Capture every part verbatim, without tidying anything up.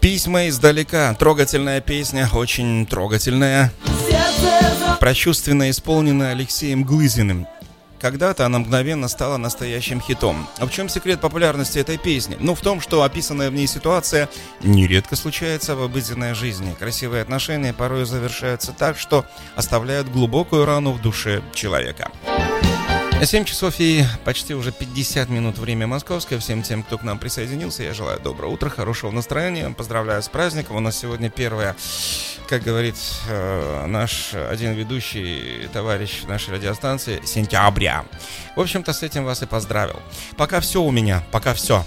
Письма издалека. Трогательная песня, очень трогательная. Прочувственно исполненная Алексеем Глызиным. Когда-то она мгновенно стала настоящим хитом. А в чем секрет популярности этой песни? Ну, в том, что описанная в ней ситуация нередко случается в обыденной жизни. Красивые отношения порой завершаются так, что оставляют глубокую рану в душе человека. семь часов и почти уже пятьдесят минут, время московское. Всем тем, кто к нам присоединился, я желаю доброго утра, хорошего настроения. Поздравляю с праздником. У нас сегодня первое, как говорит э, наш один ведущий товарищ нашей радиостанции, сентября. В общем-то, с этим вас и поздравил. Пока все у меня, пока все.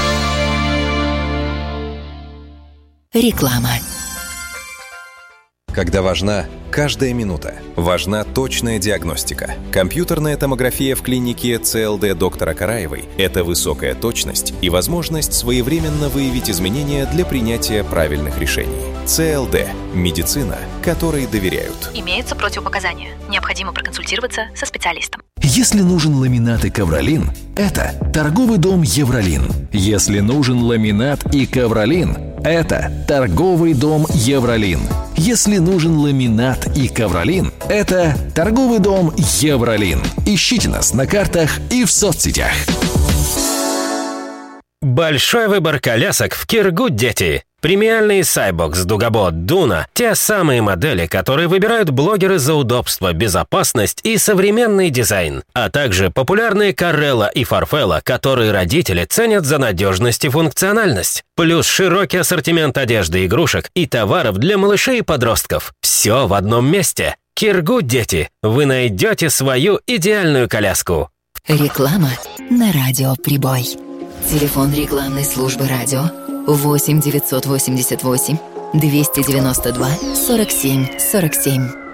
Реклама. Когда важна каждая минута, важна точная диагностика. Компьютерная томография в клинике си эл ди доктора Караевой – это высокая точность и возможность своевременно выявить изменения для принятия правильных решений. си эл ди – медицина, которой доверяют. Имеются противопоказания. Необходимо проконсультироваться со специалистом. Если нужен ламинат и ковролин, это торговый дом Евролин. Если нужен ламинат и ковролин, это торговый дом Евролин. Если нужен ламинат и ковролин, это торговый дом Евролин. Ищите нас на картах и в соцсетях. Большой выбор колясок в Киргуд, дети. Премиальные Cybox, Дугабот, Дуна – те самые модели, которые выбирают блогеры за удобство, безопасность и современный дизайн. А также популярные Карелла и Фарфелла, которые родители ценят за надежность и функциональность. Плюс широкий ассортимент одежды, игрушек и товаров для малышей и подростков. Все в одном месте. Киргуд, дети. Вы найдете свою идеальную коляску. Реклама на радио «Прибой». Телефон рекламной службы радио восемь девятьсот восемьдесят восемь двести девяносто два сорок семь сорок семь.